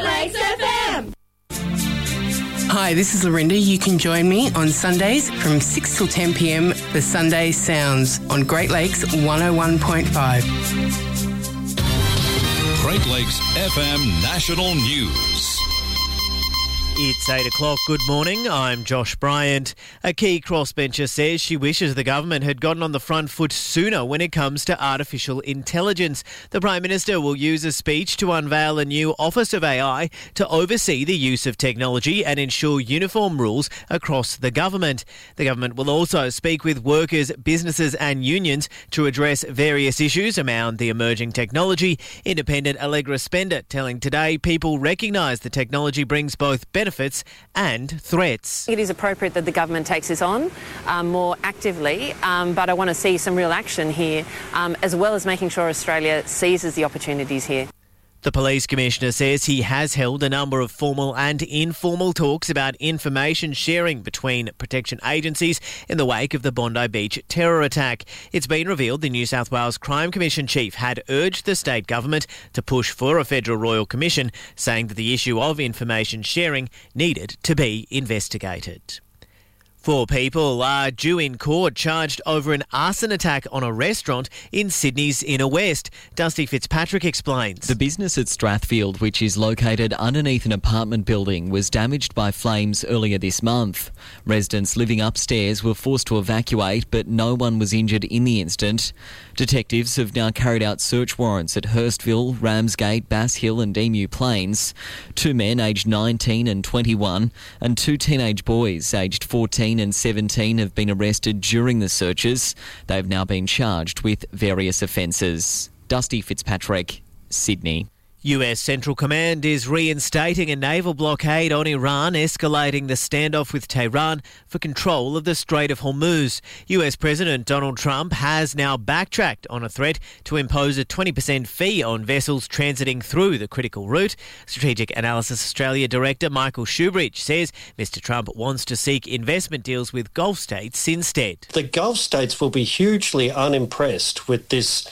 Lakes FM. Hi, this is Lorinda. You can join me on Sundays from 6 till 10 p.m. for Sunday Sounds on Great Lakes 101.5. Great Lakes FM National News. It's 8 o'clock. Good morning. I'm Josh Bryant. A key crossbencher says she wishes the government had gotten on the front foot sooner when it comes to artificial intelligence. The Prime Minister will use a speech to unveil a new Office of AI to oversee the use of technology and ensure uniform rules across the government. The government will also speak with workers, businesses and unions to address various issues around the emerging technology. Independent Allegra Spender telling Today people recognise the technology brings both benefits and threats. It is appropriate that the government takes this on more actively, but I want to see some real action here, as well as making sure Australia seizes the opportunities here. The Police Commissioner says he has held a number of formal and informal talks about information sharing between protection agencies in the wake of the Bondi Beach terror attack. It's been revealed the New South Wales Crime Commission chief had urged the state government to push for a federal royal commission, saying that the issue of information sharing needed to be investigated. 4 people are due in court charged over an arson attack on a restaurant in Sydney's Inner West. Dusty Fitzpatrick explains. The business at Strathfield, which is located underneath an apartment building, was damaged by flames earlier this month. Residents living upstairs were forced to evacuate, but no one was injured in the incident. Detectives have now carried out search warrants at Hurstville, Ramsgate, Bass Hill and Emu Plains. 2 men aged 19 and 21 and 2 teenage boys aged 14 and 17 have been arrested during the searches. They've now been charged with various offences. Dusty Fitzpatrick, Sydney. US Central Command is reinstating a naval blockade on Iran, escalating the standoff with Tehran for control of the Strait of Hormuz. US President Donald Trump has now backtracked on a threat to impose a 20% fee on vessels transiting through the critical route. Strategic Analysis Australia Director Michael Shoebridge says Mr Trump wants to seek investment deals with Gulf states instead. The Gulf states will be hugely unimpressed with this